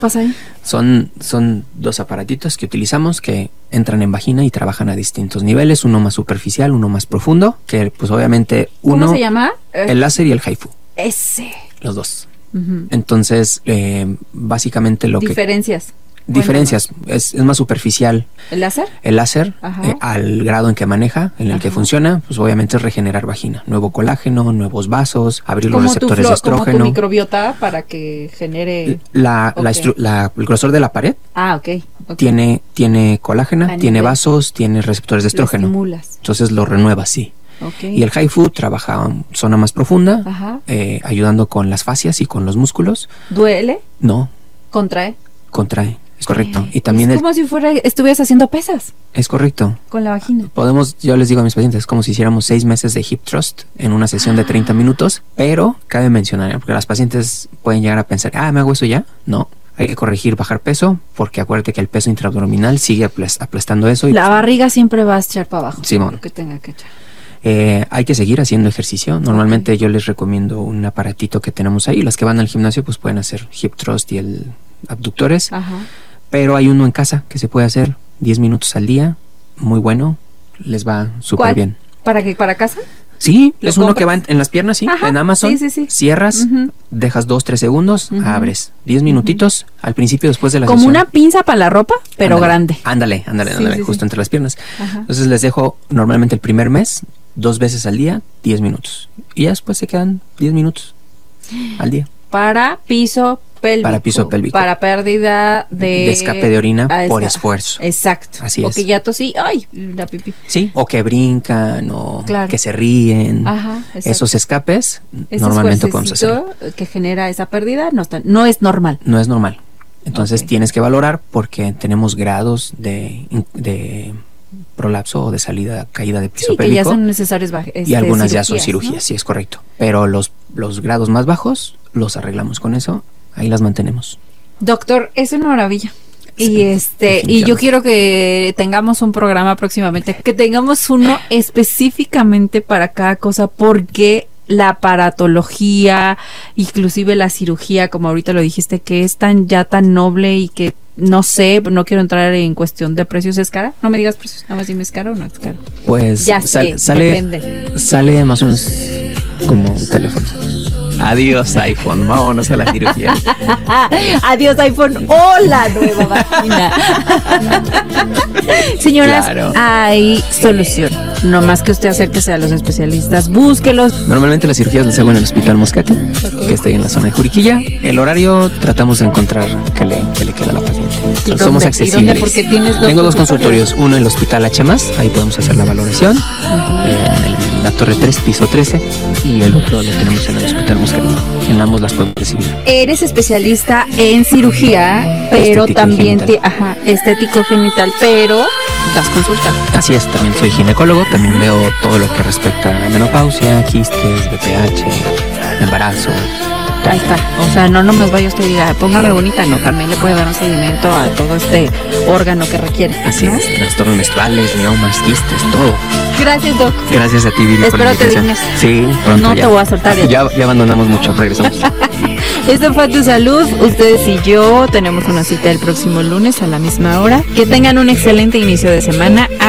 pasa ahí? Son 2 aparatitos que utilizamos que entran en vagina y trabajan a distintos niveles, uno más superficial, uno más profundo, que pues obviamente uno... ¿Cómo se llama? El láser y el HIFU. Ese. Los 2. Entonces, básicamente lo Diferencias. Diferencias, es más superficial. ¿El láser? El láser, al grado en que maneja, en el que funciona, pues obviamente es regenerar vagina. Nuevo colágeno, nuevos vasos, abrir los receptores de estrógeno. Como tu microbiota para que genere... El grosor de la pared okay. Tiene colágeno, tiene vasos, tiene receptores de estrógeno. Lo estimulas. Entonces lo renueva, sí. Okay. Y el HIFU trabaja en zona más profunda, ayudando con las fascias y con los músculos. ¿Duele? No. ¿Contrae? Contrae. Es correcto. Y también es como si estuvieras haciendo pesas. Es correcto. Con la vagina. Yo les digo a mis pacientes, es como si hiciéramos 6 meses de hip thrust en una sesión de 30 minutos, pero cabe mencionar, porque las pacientes pueden llegar a pensar, ¿me hago eso ya? No. Hay que corregir, bajar peso, porque acuérdate que el peso intraabdominal sigue aplastando eso. Y la barriga siempre va a echar para abajo. Simón. Lo que tenga que echar. Hay que seguir haciendo ejercicio. Normalmente yo les recomiendo un aparatito que tenemos ahí. Las que van al gimnasio pues pueden hacer hip thrust y el abductores. Pero hay uno en casa que se puede hacer 10 minutos al día. Muy bueno. Les va súper bien. ¿Para casa? Sí, es uno que va en las piernas, sí. En Amazon. Sí. Cierras, dejas 2-3 segundos, abres. 10 minutitos al principio, después de la sesión. Como una pinza para la ropa, pero grande. Ándale, justo entre las piernas. Entonces les dejo normalmente el primer mes, 2 veces al día, 10 minutos. Y ya después se quedan 10 minutos al día. Para piso pélvico. Para pérdida de escape de orina por esfuerzo. Exacto. Así o que ya tosí, la pipí. Sí, o que brincan, o que se ríen. Esos escapes, normalmente podemos hacer. Que genera esa pérdida no es normal. No es normal. Entonces tienes que valorar porque tenemos grados de prolapso o de caída de piso pélvico. Que ya son necesarias y algunas ya son cirugías, ¿no? Sí, es correcto. Pero los grados más bajos los arreglamos con eso. Ahí las mantenemos. Doctor, es una maravilla. Y yo quiero que tengamos un programa próximamente, que tengamos uno específicamente para cada cosa, porque la aparatología, inclusive la cirugía, como ahorita lo dijiste, que es tan noble y que no sé, no quiero entrar en cuestión de precios. ¿Es cara? No me digas precios, nada más dime, ¿es cara o no es cara? Pues ya sale más o menos como un teléfono. Adiós iPhone, vámonos a la cirugía. Adiós iPhone, hola nueva vagina. Señoras, hay solución. No más que usted acérquese a los especialistas, búsquelos. Normalmente las cirugías las hago en el Hospital Moscati, que está en la zona de Juriquilla. El horario tratamos de encontrar que le queda a la paciente. Somos accesibles. Porque tengo 2 consultorios, uno en el Hospital H+, ahí podemos hacer la valoración, en la Torre 3, piso 13, y el otro lo tenemos en el Hospital Moscati. En ambos las podemos recibir. Eres especialista en cirugía, pero también estético genital, pero das consulta. Así es, también soy ginecólogo, también veo todo lo que respecta a menopausia, quistes, BPH, embarazo. Ahí está, o sea, no me vaya usted y diga, póngame bonita, no, también le puede dar un seguimiento a todo este órgano que requiere. Así es, trastornos menstruales, miomas, quistes, todo. Gracias, Doc. Gracias a ti, Viri. Espero te dignes. Sí, pronto no ya. Te voy a soltar ya abandonamos mucho, regresamos. Esto fue Tu Salud. Ustedes y yo tenemos una cita el próximo lunes a la misma hora. Que tengan un excelente inicio de semana.